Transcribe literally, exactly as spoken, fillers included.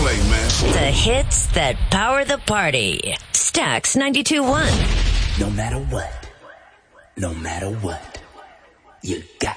play, man. The hits that power the party. Stax ninety-two point one. No matter what, no matter what, you